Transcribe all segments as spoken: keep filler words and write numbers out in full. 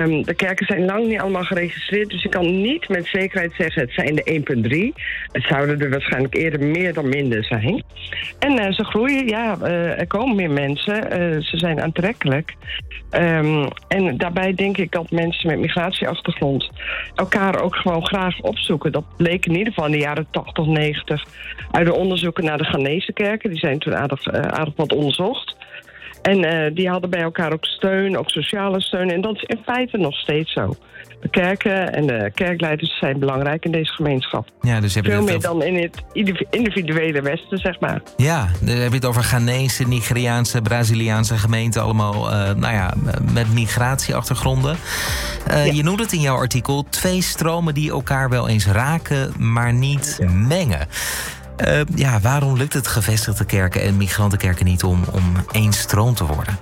Um, de kerken zijn lang niet allemaal geregistreerd, dus ik kan niet met zekerheid zeggen het zijn de één komma drie. Het zouden er waarschijnlijk eerder meer dan minder zijn. En uh, ze groeien, ja, uh, er komen meer mensen, uh, ze zijn aantrekkelijk. Um, en daarbij denk ik dat mensen met migratieachtergrond elkaar ook gewoon graag opzoeken. Dat bleek in ieder geval in de jaren tachtig, negentig uit de onderzoeken naar de Ghanese kerken. Die zijn toen aardig, uh, aardig wat onderzocht. En uh, die hadden bij elkaar ook steun, ook sociale steun. En dat is in feite nog steeds zo. De kerken en de kerkleiders zijn belangrijk in deze gemeenschap. Ja, dus heb je Veel meer over... dan in het individuele Westen, zeg maar. Ja, dan heb je het over Ghanese, Nigeriaanse, Braziliaanse gemeenten. Allemaal uh, nou ja, met migratieachtergronden. Uh, ja. Je noemt het in jouw artikel. Twee stromen die elkaar wel eens raken, maar niet ja. mengen. Uh, ja, waarom lukt het gevestigde kerken en migrantenkerken niet om, om één stroom te worden?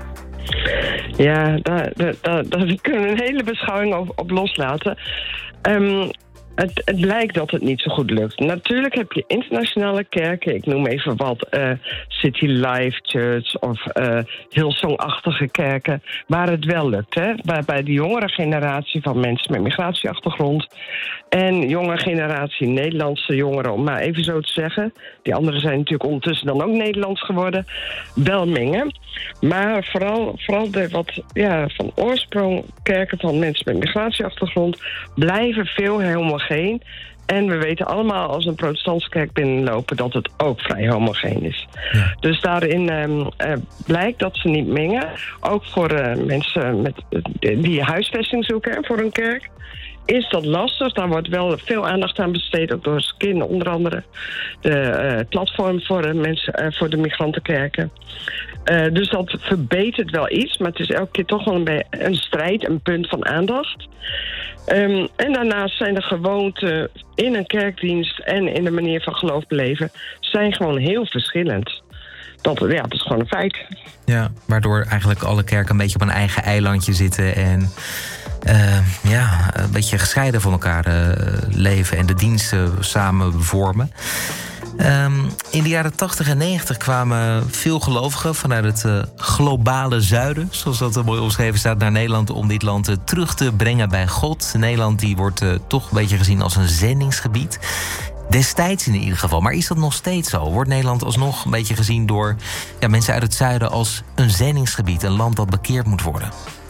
Ja, daar, daar, daar, daar kunnen we een hele beschouwing op, op loslaten. Um, het, het blijkt dat het niet zo goed lukt. Natuurlijk heb je internationale kerken, ik noem even wat, uh, City Life Church of uh, Hillsong-achtige kerken, waar het wel lukt. Hè? Waarbij de jongere generatie van mensen met migratieachtergrond en jonge generatie Nederlandse jongeren, om maar even zo te zeggen, die anderen zijn natuurlijk ondertussen dan ook Nederlands geworden, wel mengen. Maar vooral, vooral de wat ja, van oorsprong kerken van mensen met migratieachtergrond blijven veel homogeen. En we weten allemaal als een protestantse kerk binnenlopen dat het ook vrij homogeen is. Ja. Dus daarin um, uh, blijkt dat ze niet mengen. Ook voor uh, mensen met, uh, die huisvesting zoeken voor een kerk is dat lastig. Daar wordt wel veel aandacht aan besteed, ook door Skin onder andere. De uh, platform voor de, mensen, uh, voor de migrantenkerken. Uh, dus dat verbetert wel iets, maar het is elke keer toch wel een, een strijd, een punt van aandacht. Um, en daarnaast zijn de gewoonten in een kerkdienst en in de manier van geloof beleven zijn gewoon heel verschillend. Dat, ja, dat is gewoon een feit. Ja, waardoor eigenlijk alle kerken een beetje op een eigen eilandje zitten en uh, ja, een beetje gescheiden van elkaar uh, leven en de diensten samen vormen. Um, in de jaren tachtig en negentig kwamen veel gelovigen vanuit het uh, globale zuiden, zoals dat er mooi omschreven staat, naar Nederland om dit land uh, terug te brengen bij God. Nederland die wordt uh, toch een beetje gezien als een zendingsgebied. Destijds in ieder geval. Maar is dat nog steeds zo? Wordt Nederland alsnog een beetje gezien door ja, mensen uit het zuiden als een zendingsgebied, een land dat bekeerd moet worden?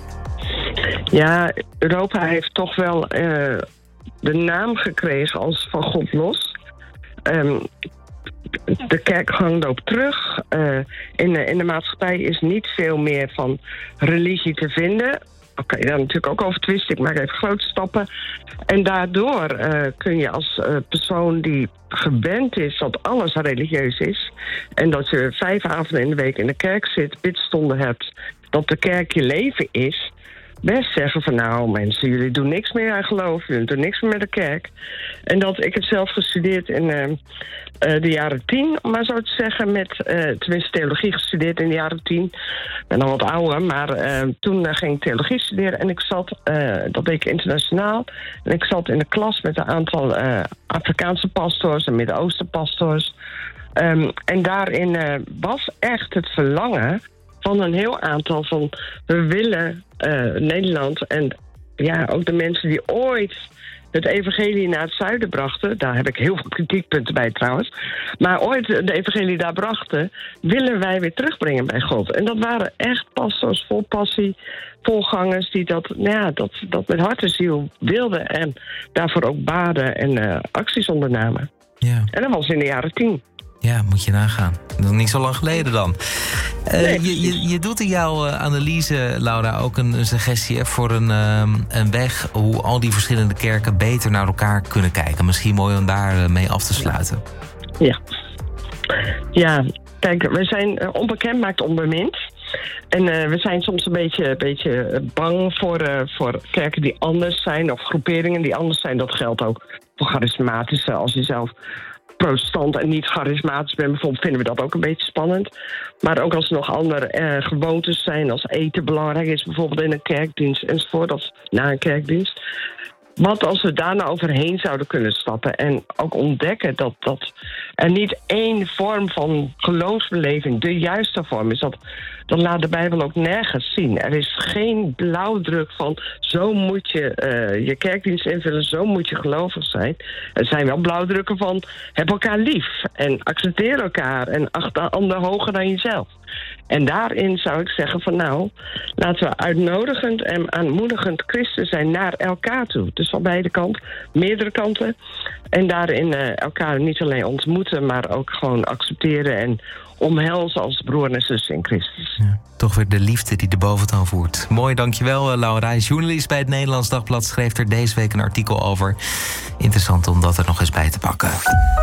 Ja, Europa heeft toch wel uh, de naam gekregen als van God los. Um, de kerkgang loopt terug. Uh, in, de, in de maatschappij is niet veel meer van religie te vinden. Oké, okay, daar natuurlijk ook over twisten. Ik maak even grote stappen. En daardoor uh, kun je als uh, persoon die gewend is dat alles religieus is en dat je vijf avonden in de week in de kerk zit, bidstonden hebt, dat de kerk je leven is, best zeggen van nou mensen, jullie doen niks meer aan geloof, jullie doen niks meer met de kerk. En dat ik heb zelf gestudeerd in uh, uh, de jaren tien, om maar zo te zeggen, met uh, tenminste theologie gestudeerd in de jaren tien. Ik ben al wat ouder, maar uh, toen uh, ging ik theologie studeren en ik zat, uh, dat deed ik internationaal, en ik zat in de klas met een aantal uh, Afrikaanse pastors en Midden-Oosten pastors. Um, en daarin uh, was echt het verlangen van een heel aantal van we willen uh, Nederland en ja, ook de mensen die ooit het evangelie naar het zuiden brachten, daar heb ik heel veel kritiekpunten bij trouwens, maar ooit de evangelie daar brachten, willen wij weer terugbrengen bij God. En dat waren echt pastors vol passie, volgangers die dat, nou ja, dat, dat met hart en ziel wilden en daarvoor ook baden en uh, acties ondernamen. Ja. En dat was in de jaren tien. Ja, moet je nagaan. Dat is niet zo lang geleden dan. Uh, nee. je, je, je doet in jouw uh, analyse, Laura, ook een, een suggestie hè, voor een, uh, een weg hoe al die verschillende kerken beter naar elkaar kunnen kijken. Misschien mooi om daar uh, mee af te sluiten. Ja. Ja, kijk, we zijn uh, onbekend maakt onbemind. En uh, we zijn soms een beetje, beetje bang voor, uh, voor kerken die anders zijn of groeperingen die anders zijn. Dat geldt ook voor charismatische, als je zelf protestant en niet charismatisch bent bijvoorbeeld, vinden we dat ook een beetje spannend. Maar ook als er nog andere uh, gewoontes zijn, als eten belangrijk is, bijvoorbeeld in een kerkdienst enzovoort, of na een kerkdienst. Wat als we daar nou overheen zouden kunnen stappen en ook ontdekken dat, dat er niet één vorm van geloofsbeleving de juiste vorm is. Dat dat laat de Bijbel ook nergens zien. Er is geen blauwdruk van zo moet je uh, je kerkdienst invullen, zo moet je gelovig zijn. Er zijn wel blauwdrukken van heb elkaar lief en accepteer elkaar en acht de ander hoger dan jezelf. En daarin zou ik zeggen van nou, laten we uitnodigend en aanmoedigend christen zijn naar elkaar toe. Dus van beide kanten, meerdere kanten. En daarin uh, elkaar niet alleen ontmoeten, maar ook gewoon accepteren en omhelzen als broer en zus in Christus. Ja, toch weer de liefde die de boventoon voert. Mooi, dankjewel Laura. Journalist bij het Nederlands Dagblad schreef er deze week een artikel over. Interessant om dat er nog eens bij te pakken.